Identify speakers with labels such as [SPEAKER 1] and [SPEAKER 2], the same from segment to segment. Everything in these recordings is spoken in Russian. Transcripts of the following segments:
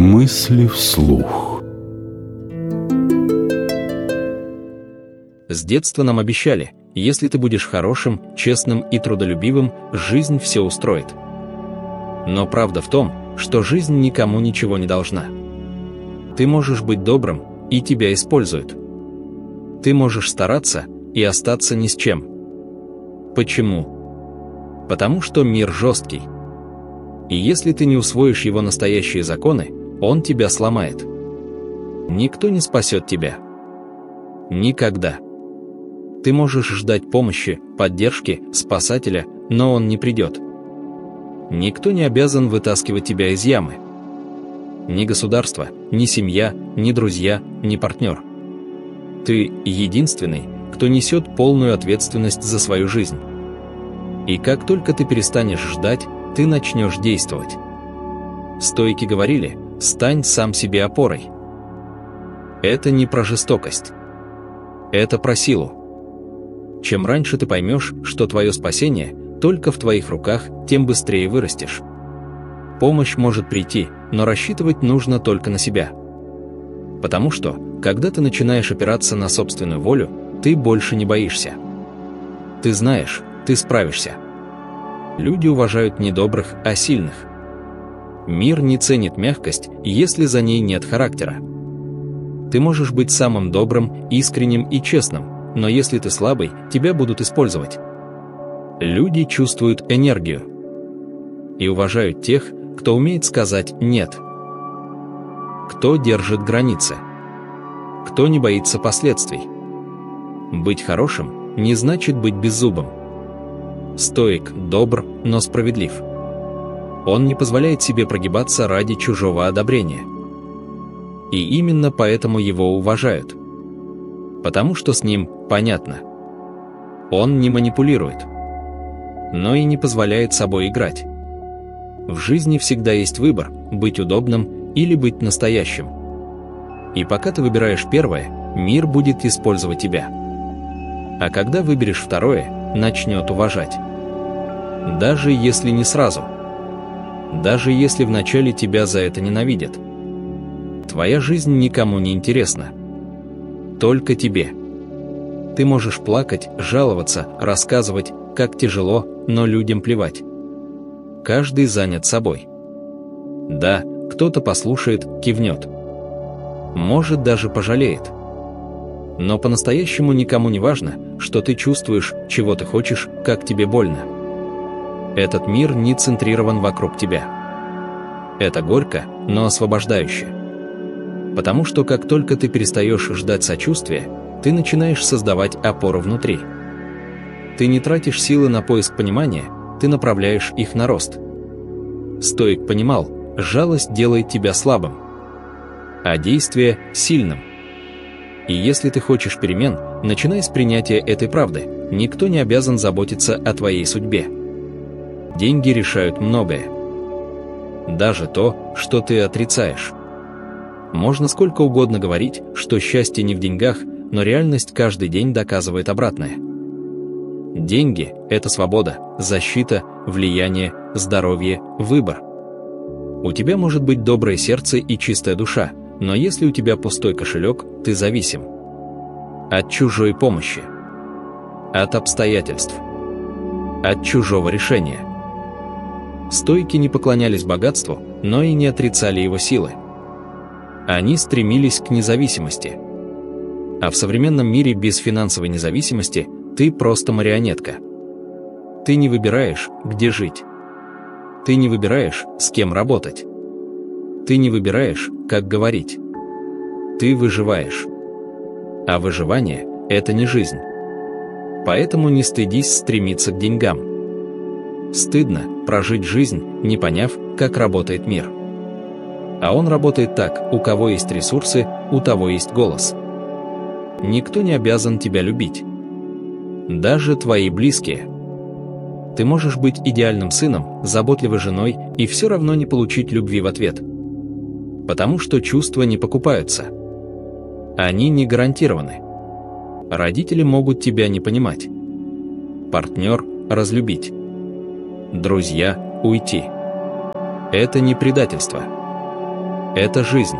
[SPEAKER 1] Мысли вслух.
[SPEAKER 2] С детства нам обещали, если ты будешь хорошим, честным и трудолюбивым, жизнь все устроит. Но правда в том, что жизнь никому ничего не должна. Ты можешь быть добрым, и тебя используют. Ты можешь стараться и остаться ни с чем. Почему? Потому что мир жесткий. И если ты не усвоишь его настоящие законы, он тебя сломает. Никто не спасет тебя. Никогда. Ты можешь ждать помощи, поддержки, спасателя, но он не придет. Никто не обязан вытаскивать тебя из ямы. Ни государство, ни семья, ни друзья, ни партнер. Ты единственный, кто несет полную ответственность за свою жизнь. И как только ты перестанешь ждать, ты начнешь действовать. Стоики говорили: «Стань сам себе опорой». Это не про жестокость. Это про силу. Чем раньше ты поймешь, что твое спасение только в твоих руках, тем быстрее вырастешь. Помощь может прийти, но рассчитывать нужно только на себя. Потому что, когда ты начинаешь опираться на собственную волю, ты больше не боишься. Ты знаешь, ты справишься. Люди уважают не добрых, а сильных. Мир не ценит мягкость, если за ней нет характера. Ты можешь быть самым добрым, искренним и честным, но если ты слабый, тебя будут использовать. Люди чувствуют энергию и уважают тех, кто умеет сказать «нет». Кто держит границы. Кто не боится последствий. Быть хорошим не значит быть беззубым. Стоик добр, но справедлив. Он не позволяет себе прогибаться ради чужого одобрения. И именно поэтому его уважают. Потому что с ним понятно. Он не манипулирует, но и не позволяет собой играть. В жизни всегда есть выбор – быть удобным или быть настоящим. И пока ты выбираешь первое, мир будет использовать тебя. А когда выберешь второе, начнет уважать. Даже если не сразу. Даже если вначале тебя за это ненавидят. Твоя жизнь никому не интересна. Только тебе. Ты можешь плакать, жаловаться, рассказывать, как тяжело, но людям плевать. Каждый занят собой. Да, кто-то послушает, кивнет. Может, даже пожалеет. Но по-настоящему никому не важно, что ты чувствуешь, чего ты хочешь, как тебе больно. Этот мир не центрирован вокруг тебя. Это горько, но освобождающе. Потому что как только ты перестаешь ждать сочувствия, ты начинаешь создавать опору внутри. Ты не тратишь силы на поиск понимания, ты направляешь их на рост. Стоик понимал, жалость делает тебя слабым, а действие – сильным. И если ты хочешь перемен, начинай с принятия этой правды. Никто не обязан заботиться о твоей судьбе. Деньги решают многое. Даже то, что ты отрицаешь. Можно сколько угодно говорить, что счастье не в деньгах, но реальность каждый день доказывает обратное. Деньги – это свобода, защита, влияние, здоровье, выбор. У тебя может быть доброе сердце и чистая душа, но если у тебя пустой кошелек, ты зависим. От чужой помощи. От обстоятельств. От чужого решения. Стоики не поклонялись богатству, но и не отрицали его силы. Они стремились к независимости. А в современном мире без финансовой независимости ты просто марионетка. Ты не выбираешь, где жить. Ты не выбираешь, с кем работать. Ты не выбираешь, как говорить. Ты выживаешь. А выживание – это не жизнь. Поэтому не стыдись стремиться к деньгам. Стыдно прожить жизнь, не поняв, как работает мир. А он работает так: у кого есть ресурсы, у того есть голос. Никто не обязан тебя любить. Даже твои близкие. Ты можешь быть идеальным сыном, заботливой женой и все равно не получить любви в ответ. Потому что чувства не покупаются. Они не гарантированы. Родители могут тебя не понимать. Партнер – разлюбить. Друзья – уйти. Это не предательство. Это жизнь.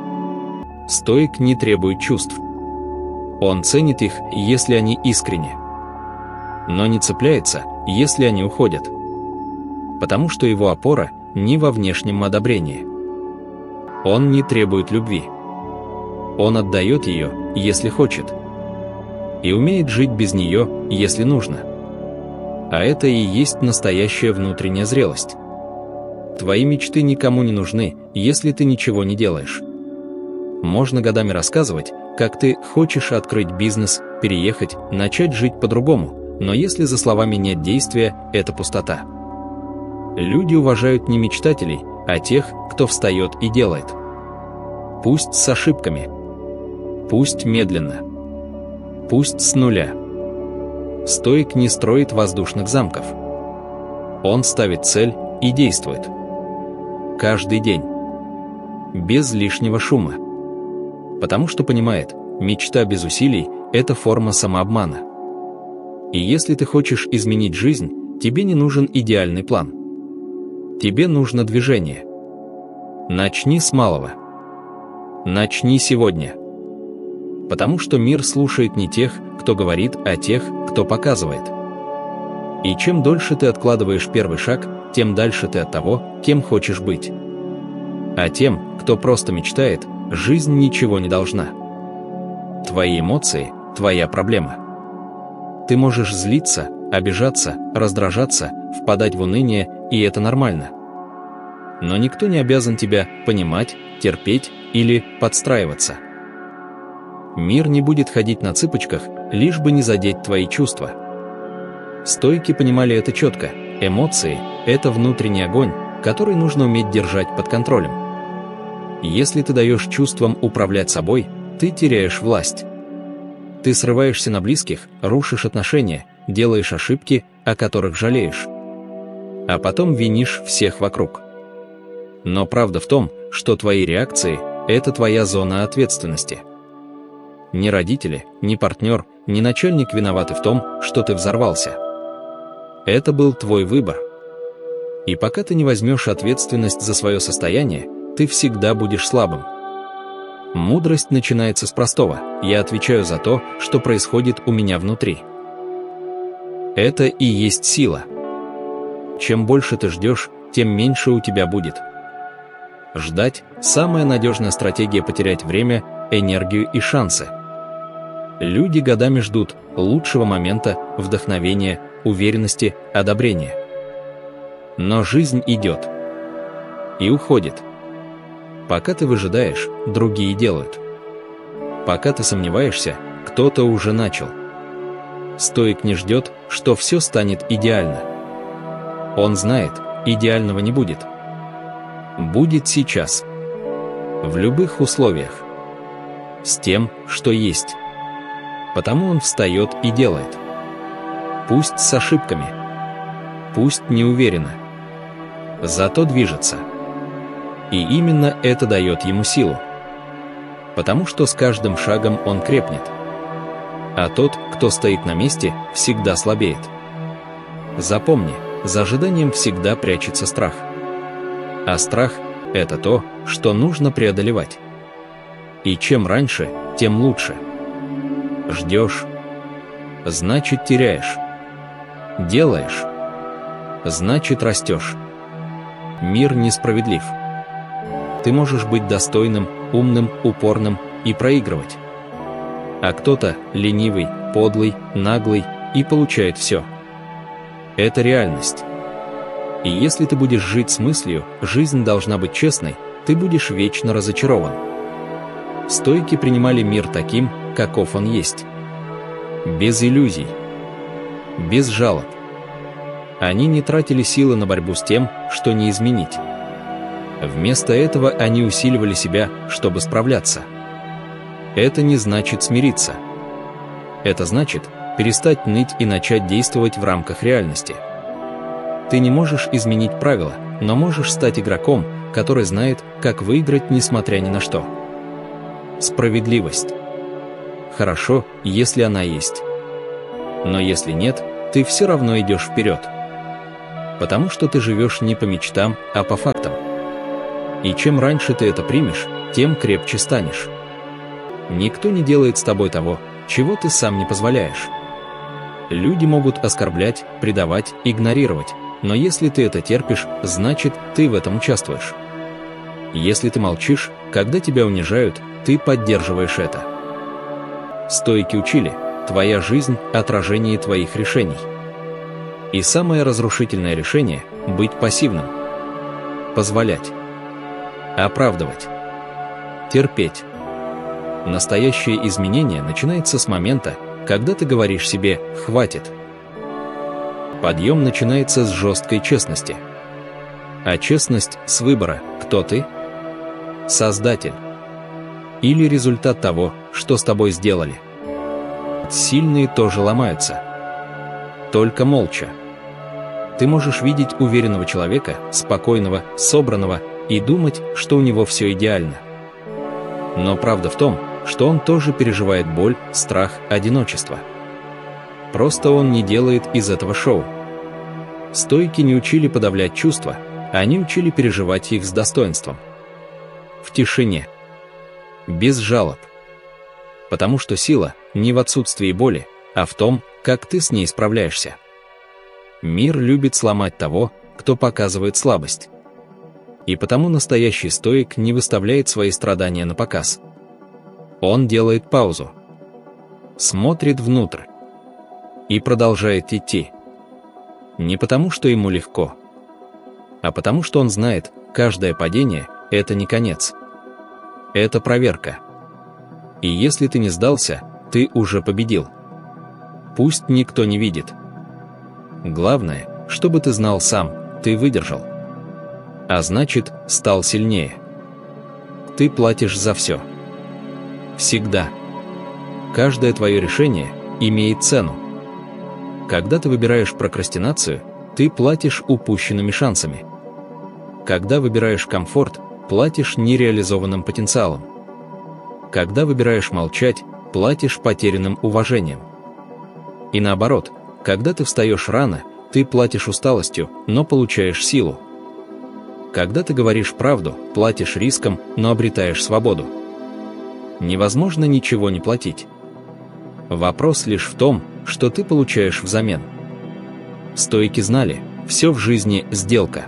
[SPEAKER 2] Стоик не требует чувств. Он ценит их, если они искренни, но не цепляется, если они уходят, потому что его опора не во внешнем одобрении. Он не требует любви. Он отдает ее, если хочет, и умеет жить без нее, если нужно. А это и есть настоящая внутренняя зрелость. Твои мечты никому не нужны, если ты ничего не делаешь. Можно годами рассказывать, как ты хочешь открыть бизнес, переехать, начать жить по-другому, но если за словами нет действия, это пустота. Люди уважают не мечтателей, а тех, кто встает и делает. Пусть с ошибками, пусть медленно, пусть с нуля. Стоик не строит воздушных замков. Он ставит цель и действует. Каждый день. Без лишнего шума. Потому что понимает, мечта без усилий – это форма самообмана. И если ты хочешь изменить жизнь, тебе не нужен идеальный план. Тебе нужно движение. Начни с малого. Начни сегодня. Потому что мир слушает не тех, кто говорит, а тех, кто показывает. И чем дольше ты откладываешь первый шаг, тем дальше ты от того, кем хочешь быть. А тем, кто просто мечтает, жизнь ничего не должна. Твои эмоции – твоя проблема. Ты можешь злиться, обижаться, раздражаться, впадать в уныние, и это нормально. Но никто не обязан тебя понимать, терпеть или подстраиваться. Мир не будет ходить на цыпочках, лишь бы не задеть твои чувства. Стоики понимали это четко. Эмоции – это внутренний огонь, который нужно уметь держать под контролем. Если ты даешь чувствам управлять собой, ты теряешь власть. Ты срываешься на близких, рушишь отношения, делаешь ошибки, о которых жалеешь. А потом винишь всех вокруг. Но правда в том, что твои реакции – это твоя зона ответственности. Ни родители, ни партнер, ни начальник виноваты в том, что ты взорвался. Это был твой выбор. И пока ты не возьмешь ответственность за свое состояние, ты всегда будешь слабым. Мудрость начинается с простого: я отвечаю за то, что происходит у меня внутри. Это и есть сила. Чем больше ты ждешь, тем меньше у тебя будет. Ждать – самая надежная стратегия потерять время, энергию и шансы. Люди годами ждут лучшего момента, вдохновения, уверенности, одобрения. Но жизнь идет и уходит. Пока ты выжидаешь, другие делают. Пока ты сомневаешься, кто-то уже начал. Стоик не ждет, что все станет идеально. Он знает, идеального не будет. Будет сейчас. В любых условиях. С тем, что есть. Потому он встает и делает. Пусть с ошибками. Пусть неуверенно. Зато движется. И именно это дает ему силу. Потому что с каждым шагом он крепнет. А тот, кто стоит на месте, всегда слабеет. Запомни, за ожиданием всегда прячется страх. А страх – это то, что нужно преодолевать. И чем раньше, тем лучше. Ждешь – значит теряешь. Делаешь – значит растешь. Мир несправедлив. Ты можешь быть достойным, умным, упорным и проигрывать. А кто-то ленивый, подлый, наглый и получает все. Это реальность. И если ты будешь жить с мыслью, жизнь должна быть честной, ты будешь вечно разочарован. Стоики принимали мир таким, каков он есть. Без иллюзий. Без жалоб. Они не тратили силы на борьбу с тем, что не изменить. Вместо этого они усиливали себя, чтобы справляться. Это не значит смириться. Это значит перестать ныть и начать действовать в рамках реальности. Ты не можешь изменить правила, но можешь стать игроком, который знает, как выиграть, несмотря ни на что. Справедливость. Хорошо, если она есть. Но если нет, ты все равно идешь вперед. Потому что ты живешь не по мечтам, а по фактам. И чем раньше ты это примешь, тем крепче станешь. Никто не делает с тобой того, чего ты сам не позволяешь. Люди могут оскорблять, предавать, игнорировать, но если ты это терпишь, значит, ты в этом участвуешь. Если ты молчишь, когда тебя унижают, ты поддерживаешь это. Стоики учили: твоя жизнь – отражение твоих решений. И самое разрушительное решение – быть пассивным. Позволять. Оправдывать. Терпеть. Настоящее изменение начинается с момента, когда ты говоришь себе «хватит». Подъем начинается с жесткой честности. А честность с выбора: кто ты? Создатель. Или результат того, что с тобой сделали. Сильные тоже ломаются. Только молча. Ты можешь видеть уверенного человека, спокойного, собранного, и думать, что у него все идеально. Но правда в том, что он тоже переживает боль, страх, одиночество. Просто он не делает из этого шоу. Стоики не учили подавлять чувства, они учили переживать их с достоинством. В тишине. Без жалоб. Потому что сила не в отсутствии боли, а в том, как ты с ней справляешься. Мир любит сломать того, кто показывает слабость. И потому настоящий стоик не выставляет свои страдания на показ. Он делает паузу. Смотрит внутрь. И продолжает идти. Не потому, что ему легко, а потому, что он знает, каждое падение – это не конец. Это проверка. И если ты не сдался, ты уже победил. Пусть никто не видит. Главное, чтобы ты знал сам, ты выдержал. А значит, стал сильнее. Ты платишь за все. Всегда. Каждое твое решение имеет цену. Когда ты выбираешь прокрастинацию, ты платишь упущенными шансами. Когда выбираешь комфорт, платишь нереализованным потенциалом. Когда выбираешь молчать, платишь потерянным уважением. И наоборот, когда ты встаешь рано, ты платишь усталостью, но получаешь силу. Когда ты говоришь правду, платишь риском, но обретаешь свободу. Невозможно ничего не платить. Вопрос лишь в том, что ты получаешь взамен. Стоики знали, все в жизни – сделка.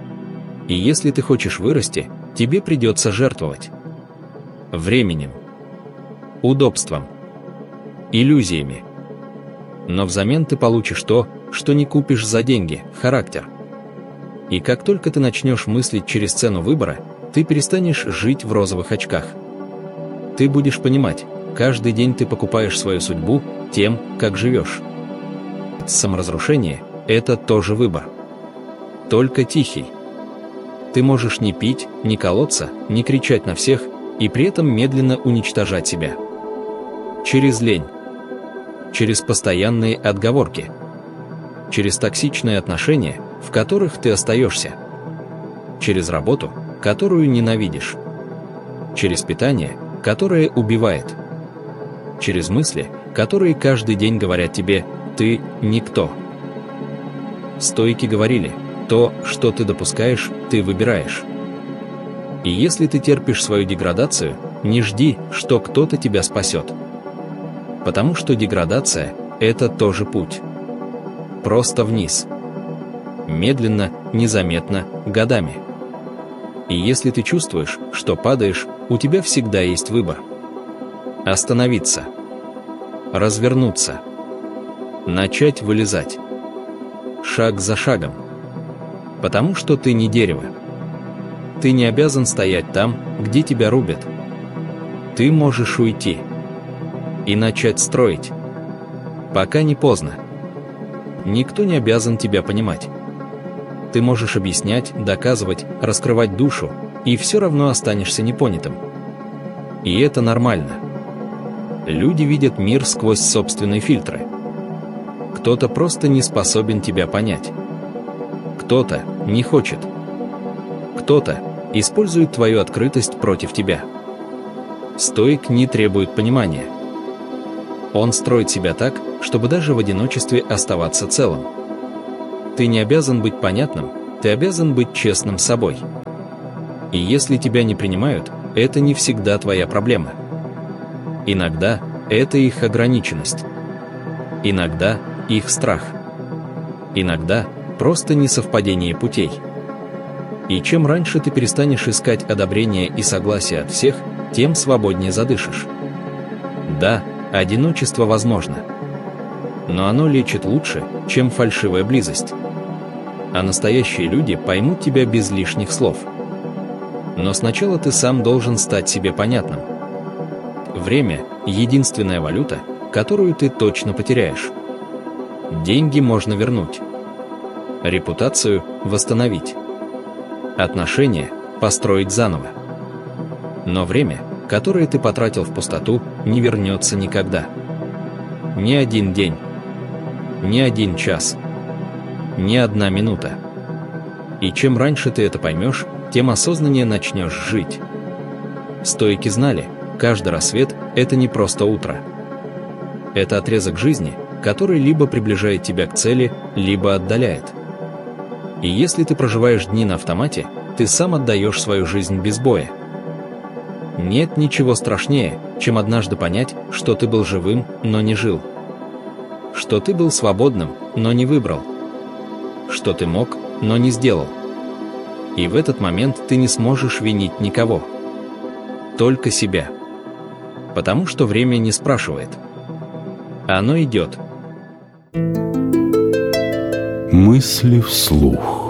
[SPEAKER 2] И если ты хочешь вырасти, тебе придется жертвовать. Временем. Удобством. Иллюзиями. Но взамен ты получишь то, что не купишь за деньги – характер. И как только ты начнешь мыслить через цену выбора, ты перестанешь жить в розовых очках. Ты будешь понимать, каждый день ты покупаешь свою судьбу тем, как живешь. Саморазрушение – это тоже выбор. Только тихий. Ты можешь не пить, не колоться, не кричать на всех и при этом медленно уничтожать себя. Через лень. Через постоянные отговорки. Через токсичные отношения, в которых ты остаешься. Через работу, которую ненавидишь. Через питание, которое убивает. Через мысли, которые каждый день говорят тебе: ты никто. Стоики говорили: то, что ты допускаешь, ты выбираешь. И если ты терпишь свою деградацию, не жди, что кто-то тебя спасет. Потому что деградация – это тоже путь. Просто вниз. Медленно, незаметно, годами. И если ты чувствуешь, что падаешь, у тебя всегда есть выбор. Остановиться. Развернуться. Начать вылезать. Шаг за шагом. Потому что ты не дерево. Ты не обязан стоять там, где тебя рубят. Ты можешь уйти. И начать строить. Пока не поздно. Никто не обязан тебя понимать. Ты можешь объяснять, доказывать, раскрывать душу, и все равно останешься непонятым. И это нормально. Люди видят мир сквозь собственные фильтры. Кто-то просто не способен тебя понять. Кто-то не хочет. Кто-то использует твою открытость против тебя. Стоик не требует понимания. Он строит себя так, чтобы даже в одиночестве оставаться целым. Ты не обязан быть понятным, ты обязан быть честным с собой. И если тебя не принимают, это не всегда твоя проблема. Иногда это их ограниченность. Иногда их страх. Иногда просто несовпадение путей. И чем раньше ты перестанешь искать одобрения и согласия от всех, тем свободнее задышишь. Да, одиночество возможно. Но оно лечит лучше, чем фальшивая близость. А настоящие люди поймут тебя без лишних слов. Но сначала ты сам должен стать себе понятным. Время – единственная валюта, которую ты точно потеряешь. Деньги можно вернуть. Репутацию восстановить. Отношения построить заново. Но время, которое ты потратил в пустоту, не вернется никогда. Ни один день. Ни один час. Ни одна минута. И чем раньше ты это поймешь, тем осознаннее начнешь жить. Стоики знали, каждый рассвет – это не просто утро. Это отрезок жизни, который либо приближает тебя к цели, либо отдаляет. И если ты проживаешь дни на автомате, ты сам отдаешь свою жизнь без боя. Нет ничего страшнее, чем однажды понять, что ты был живым, но не жил. Что ты был свободным, но не выбрал. Что ты мог, но не сделал. И в этот момент ты не сможешь винить никого. Только себя. Потому что время не спрашивает. Оно идет.
[SPEAKER 1] Мысли вслух.